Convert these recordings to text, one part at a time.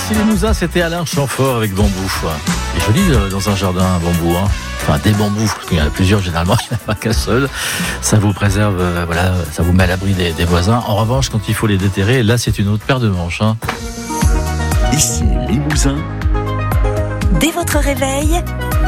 Merci Limousin, c'était Alain Chamfort avec Bambou. C'est joli dans un jardin, un bambou. Enfin, des bambous, il y en a plusieurs généralement, il n'y en a pas qu'un seul. Ça vous préserve, ça vous met à l'abri des voisins. En revanche, quand il faut les déterrer, là c'est une autre paire de manches. Ici Limousin. Dès votre réveil,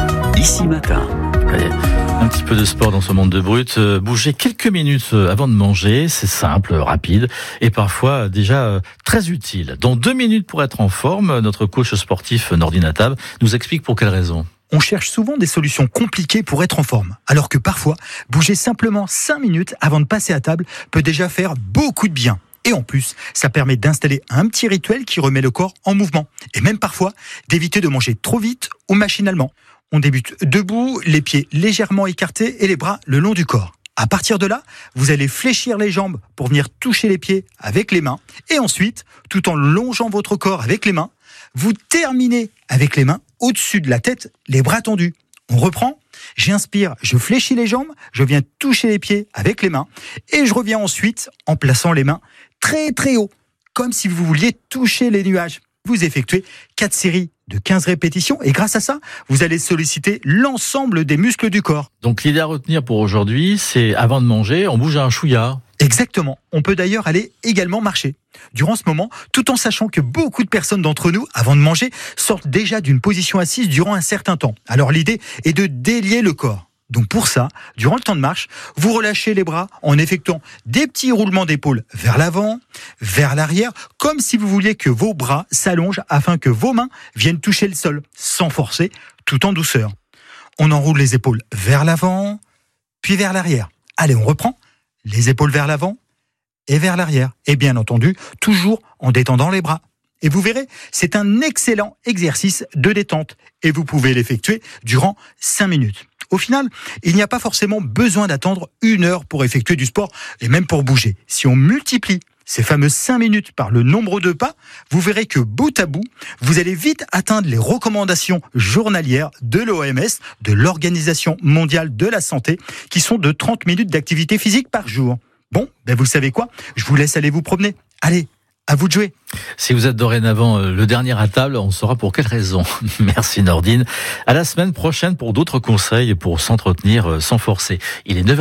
Ici Matin. Allez, un petit peu de sport dans ce monde de brut. Bouger quelques minutes avant de manger, c'est simple, rapide et parfois déjà très utile. Dans 2 minutes pour être en forme, notre coach sportif Nordine Attab nous explique pour quelles raisons. On cherche souvent des solutions compliquées pour être en forme, alors que parfois, bouger simplement 5 minutes avant de passer à table peut déjà faire beaucoup de bien. Et en plus, ça permet d'installer un petit rituel qui remet le corps en mouvement. Et même parfois, d'éviter de manger trop vite ou machinalement. On débute debout, les pieds légèrement écartés et les bras le long du corps. À partir de là, vous allez fléchir les jambes pour venir toucher les pieds avec les mains. Et ensuite, tout en longeant votre corps avec les mains, vous terminez avec les mains au-dessus de la tête, les bras tendus. On reprend, j'inspire, je fléchis les jambes, je viens toucher les pieds avec les mains et je reviens ensuite en plaçant les mains très très haut, comme si vous vouliez toucher les nuages. Vous effectuez 4 séries de 15 répétitions et grâce à ça, vous allez solliciter l'ensemble des muscles du corps. Donc l'idée à retenir pour aujourd'hui, c'est avant de manger, on bouge un chouïa. Exactement. On peut d'ailleurs aller également marcher. Durant ce moment, tout en sachant que beaucoup de personnes d'entre nous, avant de manger, sortent déjà d'une position assise durant un certain temps. Alors l'idée est de délier le corps. Donc pour ça, durant le temps de marche, vous relâchez les bras en effectuant des petits roulements d'épaule vers l'avant, vers l'arrière, comme si vous vouliez que vos bras s'allongent afin que vos mains viennent toucher le sol, sans forcer, tout en douceur. On enroule les épaules vers l'avant, puis vers l'arrière. Allez, on reprend. Les épaules vers l'avant et vers l'arrière. Et bien entendu, toujours en détendant les bras. Et vous verrez, c'est un excellent exercice de détente. Et vous pouvez l'effectuer durant 5 minutes. Au final, il n'y a pas forcément besoin d'attendre 1 heure pour effectuer du sport et même pour bouger. Si on multiplie ces fameuses 5 minutes par le nombre de pas, vous verrez que bout à bout, vous allez vite atteindre les recommandations journalières de l'OMS, de l'Organisation mondiale de la santé, qui sont de 30 minutes d'activité physique par jour. Bon, vous savez quoi ? Je vous laisse aller vous promener. Allez, à vous de jouer. Si vous êtes dorénavant le dernier à table, on saura pour quelle raison. Merci Nordine. À la semaine prochaine pour d'autres conseils pour s'entretenir sans forcer. Il est 9h.